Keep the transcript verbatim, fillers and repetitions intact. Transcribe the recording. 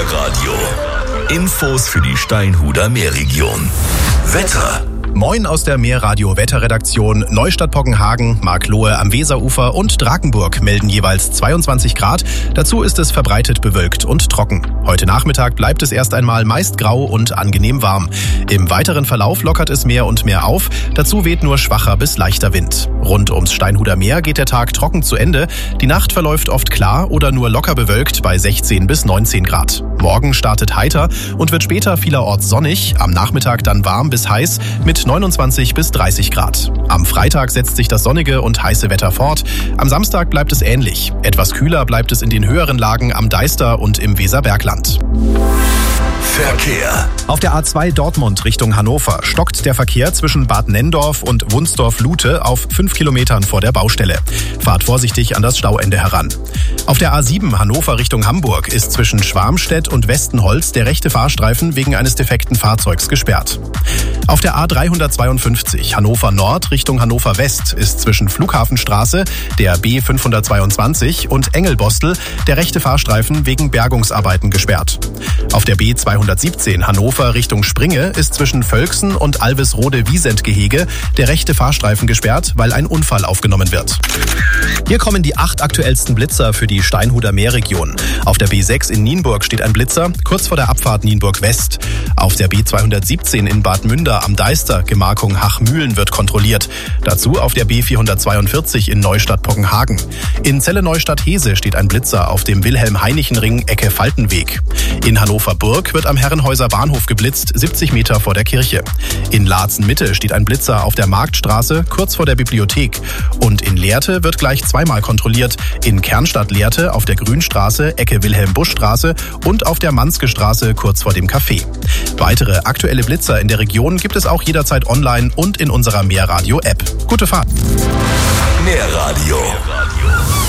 Meerradio. Infos für die Steinhuder Meerregion. Wetter. Moin aus der Meerradio-Wetterredaktion. Neustadt-Poggenhagen, Marklohe am Weserufer und Drakenburg melden jeweils zweiundzwanzig Grad. Dazu ist es verbreitet bewölkt und trocken. Heute Nachmittag bleibt es erst einmal meist grau und angenehm warm. Im weiteren Verlauf lockert es mehr und mehr auf. Dazu weht nur schwacher bis leichter Wind. Rund ums Steinhuder Meer geht der Tag trocken zu Ende. Die Nacht verläuft oft klar oder nur locker bewölkt bei sechzehn bis neunzehn Grad. Morgen startet heiter und wird später vielerorts sonnig. Am Nachmittag dann warm bis heiß mit neunundzwanzig bis dreißig Grad. Am Freitag setzt sich das sonnige und heiße Wetter fort. Am Samstag bleibt es ähnlich. Etwas kühler bleibt es in den höheren Lagen am Deister und im Weserbergland. Verkehr. Auf der A zwei Dortmund Richtung Hannover stockt der Verkehr zwischen Bad Nenndorf und Wunsdorf-Lute auf fünf Kilometern vor der Baustelle. Fahrt vorsichtig an das Stauende heran. Auf der A sieben Hannover Richtung Hamburg ist zwischen Schwarmstedt und Westenholz der rechte Fahrstreifen wegen eines defekten Fahrzeugs gesperrt. Auf der A dreihundertzweiundfünfzig Hannover Nord Richtung Hannover West ist zwischen Flughafenstraße, der B fünfhundertzweiundzwanzig und Engelbostel der rechte Fahrstreifen wegen Bergungsarbeiten gesperrt. Auf der B zweihundertsiebzehn Hannover Richtung Springe ist zwischen Völksen und Alvesrode-Wiesent-Gehege der rechte Fahrstreifen gesperrt, weil ein Unfall aufgenommen wird. Hier kommen die acht aktuellsten Blitzer für die Steinhuder Meerregion. Auf der B sechs in Nienburg steht ein Blitzer, kurz vor der Abfahrt Nienburg West. Auf der B zweihundertsiebzehn in Bad Münder am Deister, Gemarkung Hachmühlen, wird kontrolliert. Dazu auf der B vierhundertzweiundvierzig in Neustadt-Poggenhagen. In Celle-Neustadt-Hese steht ein Blitzer auf dem Wilhelm-Heinichen-Ring Ecke Faltenweg. In Hannover-Burg wird am Herrenhäuser Bahnhof geblitzt, siebzig Meter vor der Kirche. In Laatzen-Mitte steht ein Blitzer auf der Marktstraße, kurz vor der Bibliothek. Und in Lehrte wird gleich zweimal kontrolliert. In Kernstadt-Lehrte auf der Grünstraße, Ecke Wilhelm-Busch-Straße und auf der Manske-Straße, kurz vor dem Café. Weitere aktuelle Blitzer in der Region gibt es auch jederzeit online und in unserer Meerradio-App. Gute Fahrt! Meerradio.